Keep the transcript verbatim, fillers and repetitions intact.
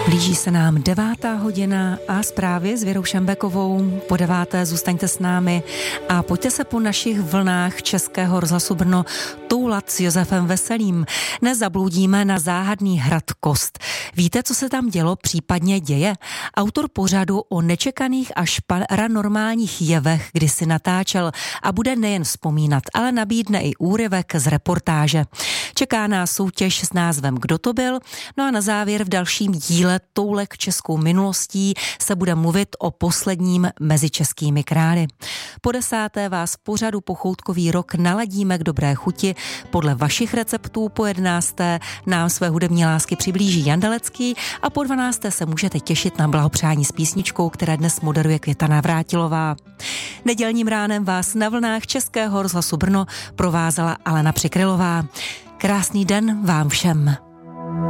Blíží se nám devátá hodina a zprávy s Věrou Šembekovou. Po deváté zůstaňte s námi a pojďte se po našich vlnách Českého rozhlasu Brno toulat s Josefem Veselým. Nezabloudíme na záhadný hrad Kost. Víte, co se tam dělo, případně děje? Autor pořadu o nečekaných až paranormálních jevech kdysi natáčel a bude nejen vzpomínat, ale nabídne i úryvek z reportáže. Čeká nás soutěž s názvem Kdo to byl? No a na závěr v dalším díle Toulek českou minulostí se bude mluvit o posledním mezi českými králi. Po desáté vás pořadu Pochoutkový rok naladíme k dobré chuti. Podle vašich receptů po jedenácté nám své hudební lásky přiblíží Jan Dalecký a po dvanácté se můžete těšit na blahopřání s písničkou, která dnes moderuje Květa Navrátilová. Nedělním ránem vás na vlnách Českého rozhlasu Brno provázela Alena Přikrylová. Krásný den vám všem.